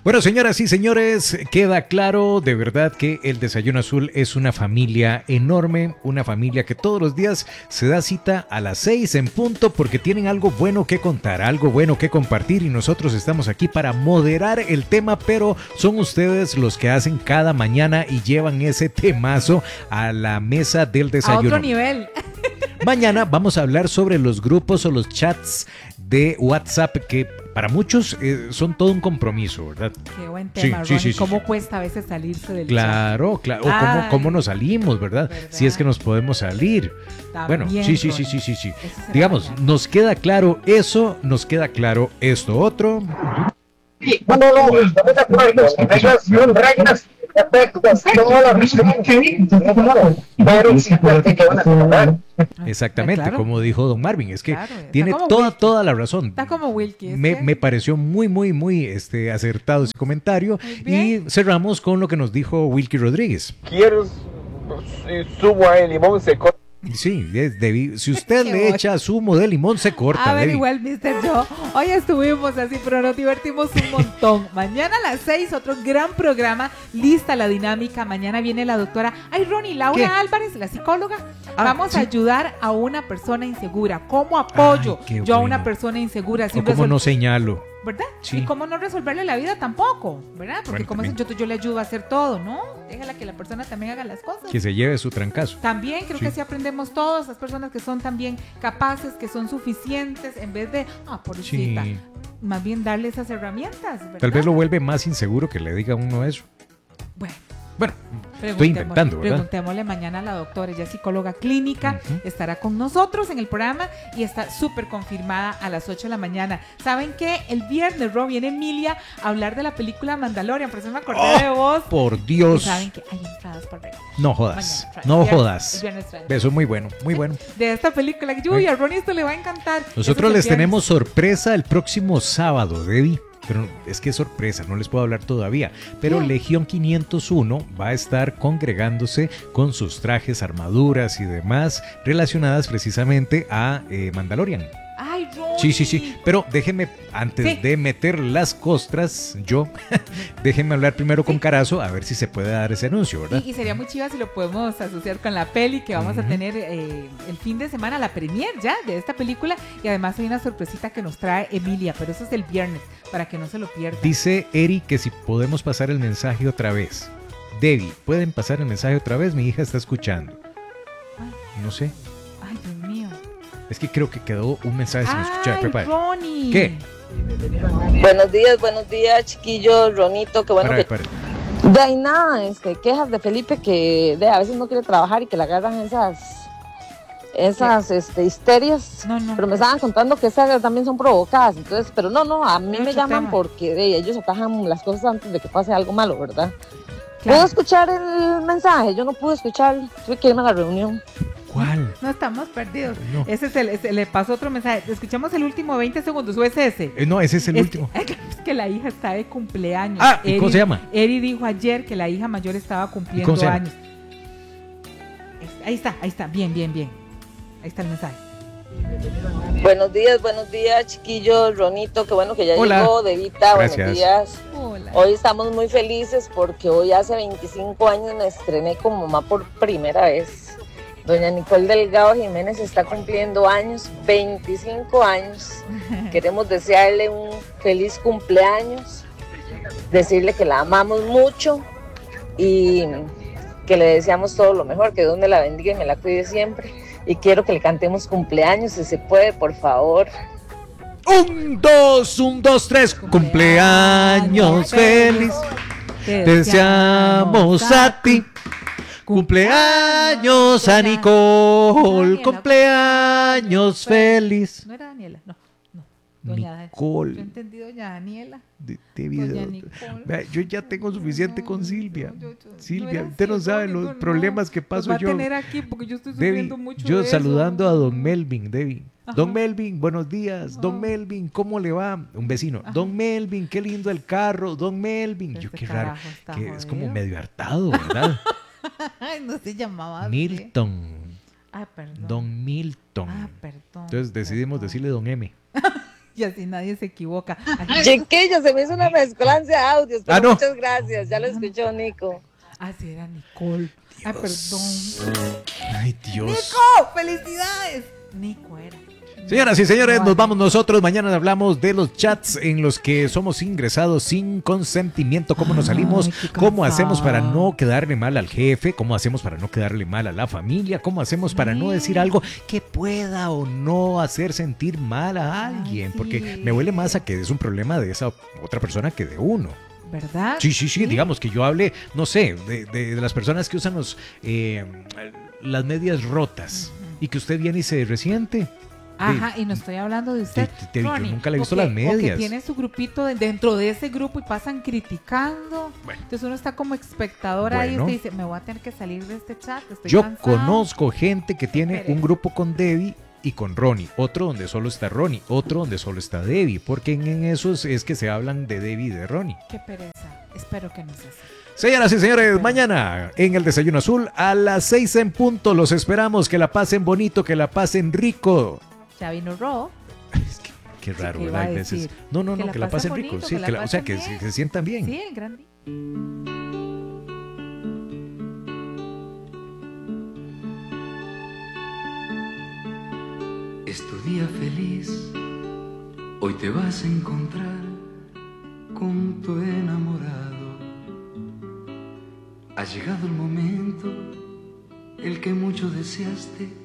Bueno, señoras y señores, queda claro de verdad que el Desayuno Azul es una familia enorme, una familia que todos los días se da cita a las 6 en punto porque tienen algo bueno que contar, algo bueno que compartir y nosotros estamos aquí para moderar el tema, pero son ustedes los que hacen cada mañana y llevan ese temazo a la mesa del desayuno. A otro nivel. Mañana vamos a hablar sobre los grupos o los chats de WhatsApp que para muchos son todo un compromiso, ¿verdad? Qué buen tema, Ronnie. Sí. ¿Cómo cuesta a veces salirse del Claro. O cómo nos salimos, ¿verdad? Si es que nos podemos salir. También, bueno, sí. Digamos, nos queda claro eso, nos queda claro esto otro. Exactamente, claro. Como dijo Don Marvin, es que Claro, tiene toda la razón. Está como Wilkie. Me pareció muy acertado ese comentario y cerramos con lo que nos dijo Wilkie Rodríguez. Quiero zumo de limón se corta. Sí, si usted le echa zumo de limón se corta. A ver, igual, Mr. Joe, hoy estuvimos así, pero nos divertimos un montón. Mañana a las 6, otro gran programa, lista la dinámica. Mañana viene la doctora Ronnie Laura Álvarez, la psicóloga. Vamos a ayudar a una persona insegura. ¿Cómo apoyo yo a una persona insegura? O cómo no señalo. ¿Verdad? Sí. Y cómo no resolverle la vida tampoco, ¿verdad? Porque bueno, como yo le ayudo a hacer todo, ¿no? Déjala que la persona también haga las cosas. Que se lleve su trancazo. También creo que así aprendemos todos, las personas que son también capaces, que son suficientes, en vez de, pobrecita, más bien darle esas herramientas, ¿verdad? Tal vez lo vuelve más inseguro que le diga a uno eso. Bueno, estoy inventando, ¿verdad? Preguntémosle mañana a la doctora, ella es psicóloga clínica, estará con nosotros en el programa y está súper confirmada a las 8 de la mañana. ¿Saben qué? El viernes, viene Emilia a hablar de la película Mandalorian, por eso me acordé de vos. Por Dios. Y ¿saben qué? Hay entradas por regalo. No jodas, Mañana, no viernes, jodas. el viernes trae. Eso es muy bueno. De esta película, a Ronnie esto le va a encantar. Nosotros les tenemos sorpresa el próximo sábado, Debbie. Pero es que es sorpresa, no les puedo hablar todavía. Pero Legión 501 va a estar congregándose con sus trajes, armaduras y demás relacionadas precisamente a Mandalorian. ¡Ay, Ronnie! Sí. Pero déjenme, antes de meter las costras, déjenme hablar primero con Carazo a ver si se puede dar ese anuncio, ¿verdad? Y sería muy chiva si lo podemos asociar con la peli que vamos a tener el fin de semana, la premier ya de esta película. Y además hay una sorpresita que nos trae Emilia, pero eso es el viernes, para que no se lo pierdan. Dice Eri que si podemos pasar el mensaje otra vez. Debbie, ¿pueden pasar el mensaje otra vez? Mi hija está escuchando. No sé. Ay, Dios mío. Es que creo que quedó un mensaje sin escuchar. Ay, Ronnie. ¿Qué? Buenos días, chiquillos, Ronito, qué bueno Para. De ahí nada, quejas de Felipe que a veces no quiere trabajar y que le agarran esas histerias. No. Pero me estaban contando que esas también son provocadas, entonces, pero no, a mí me llaman porque ellos atajan las cosas antes de que pase algo malo, ¿verdad? Claro. ¿Puedo escuchar el mensaje? Yo no pude escuchar, tuve que irme a la reunión. ¿Cuál? No estamos perdidos. No. Ese le pasó otro mensaje. Escuchamos el último 20 segundos. ¿O es ese? No, ese es el último. Es que la hija está de cumpleaños. ¿Y cómo se llama? Eri dijo ayer que la hija mayor estaba cumpliendo años. Ahí está. Bien. Ahí está el mensaje. Buenos días, chiquillos, Ronito, qué bueno que ya llegó, Devita, Gracias. Buenos días. Hola. Hoy estamos muy felices porque hoy hace 25 años me estrené como mamá por primera vez. Doña Nicole Delgado Jiménez está cumpliendo años, 25 años. Queremos desearle un feliz cumpleaños, decirle que la amamos mucho y que le deseamos todo lo mejor, que Dios me la bendiga y me la cuide siempre. Y quiero que le cantemos cumpleaños, si se puede, por favor. 1, 2, 3. Cumpleaños feliz. Te deseamos a ti. Cumpleaños a Nicole. Cumpleaños feliz. No era Daniela, no. Doña Nicole. Yo entendí doña Daniela. Doña Nicole. Yo ya tengo suficiente con Silvia. Silvia, no usted no sabe irónico, los problemas que paso yo. Va a tener aquí porque yo estoy sufriendo mucho yo de saludando eso. a don Melvin, Debbie. Ajá. Don Melvin, buenos días. Don Melvin, ¿cómo le va? Un vecino. Ajá. Don Melvin, qué lindo el carro. Don Melvin. Yo qué raro. Que es como medio hartado, ¿verdad? Ay, no se llamaba Milton. Ah, perdón. Don Milton. Perdón. Entonces decidimos decirle Don M. Y así nadie se equivoca. Chiquillo, se me hizo una mezcolancia de audios, pero no. muchas gracias. Ya lo escuchó Nico. Así era Nicole. Ay, perdón. Ay, Dios. ¡Nico! ¡Felicidades! Nico era. Señoras y señores, nos vamos nosotros. Mañana hablamos de los chats en los que somos ingresados sin consentimiento. ¿Cómo nos salimos? ¿Cómo hacemos para no quedarle mal al jefe? ¿Cómo hacemos para no quedarle mal a la familia? ¿Cómo hacemos para no decir algo que pueda o no hacer sentir mal a alguien? Porque me huele más a que es un problema de esa otra persona que de uno. ¿Verdad? Sí, digamos que yo hable, no sé, de las personas que usan las medias rotas y que usted viene y se resiente. Ajá, y no estoy hablando de usted. Yo Ronnie, nunca le he visto o las que medias. tiene su grupito dentro de ese grupo y pasan criticando. Bueno. Entonces uno está como espectador ahí y usted dice, me voy a tener que salir de este chat. Estoy Yo cansado. conozco gente que tiene un grupo con Debbie y con Ronnie, otro donde solo está Ronnie, otro donde solo está Debbie, porque en esos es que se hablan de Debbie y de Ronnie. Qué pereza. Espero que no sea así. Señoras y señores, mañana en el Desayuno Azul a las 6 en punto los esperamos. Que la pasen bonito, que la pasen rico. Ya vino Ro. Qué raro, ¿Qué ¿verdad? iba a Hay veces. decir? No, que la pasen bonito, rico. Sí, que la o sea, pasen que bien. se sientan bien. Sí, grande. Es tu día feliz, hoy te vas a encontrar con tu enamorado. Ha llegado el momento, el que mucho deseaste.